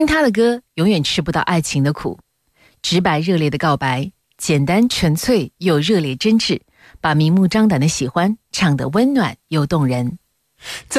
听他的歌永远吃不到爱情的苦，直白热烈的告白，简单纯粹又热烈真挚，把明目张胆的喜欢唱得温暖又动人。